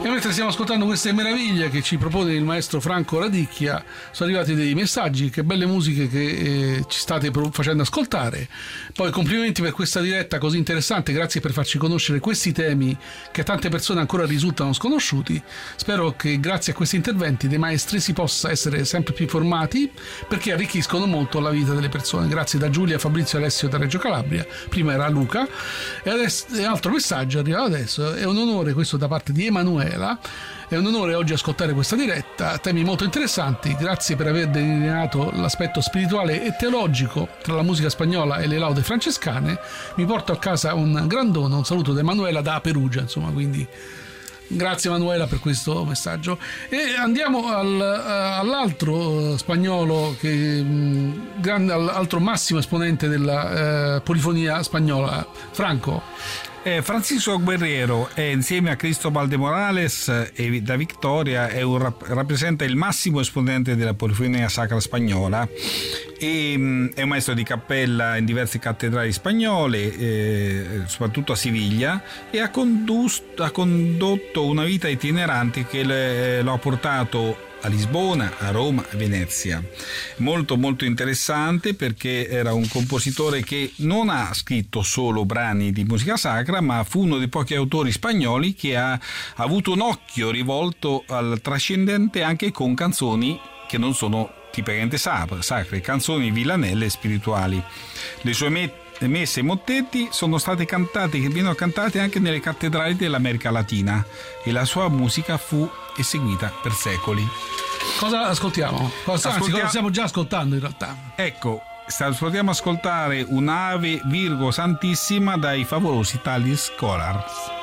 E mentre stiamo ascoltando queste meraviglie che ci propone il maestro Franco Radicchia, sono arrivati dei messaggi, che belle musiche che ci state facendo ascoltare. Poi complimenti per questa diretta così interessante, grazie per farci conoscere questi temi che a tante persone ancora risultano sconosciuti. Spero che grazie a questi interventi dei maestri si possa essere sempre più informati, perché arricchiscono molto la vita delle persone. Grazie da Giulia, Fabrizio e Alessio da Reggio Calabria, prima era Luca, e adesso altro messaggio arriva adesso. È un onore questo da parte di Emanuela. È un onore oggi ascoltare questa diretta, temi molto interessanti. Grazie per aver delineato l'aspetto spirituale e teologico tra la musica spagnola e le laude francescane. Mi porto a casa un gran dono, un saluto da Emanuela da Perugia, insomma, quindi grazie Emanuela per questo messaggio. E andiamo all'altro spagnolo, altro massimo esponente della polifonia spagnola, Franco. Francisco Guerrero è, insieme a Cristóbal de Morales e da Victoria, rappresenta il massimo esponente della polifonia sacra spagnola. È un maestro di cappella in diverse cattedrali spagnole, soprattutto a Siviglia, e ha condotto una vita itinerante che lo ha portato a Lisbona, a Roma, a Venezia. Molto molto interessante, perché era un compositore che non ha scritto solo brani di musica sacra, ma fu uno dei pochi autori spagnoli che ha avuto un occhio rivolto al trascendente anche con canzoni che non sono tipicamente sacre, canzoni villanelle e spirituali. Le sue messe e mottetti sono state cantate, che vengono cantate anche nelle cattedrali dell'America Latina, e la sua musica fu eseguita per secoli. Cosa ascoltiamo? Cosa stiamo già ascoltando in realtà. Ecco, potremmo ascoltare un'Ave Virgo Santissima dai favolosi Tali Scholars.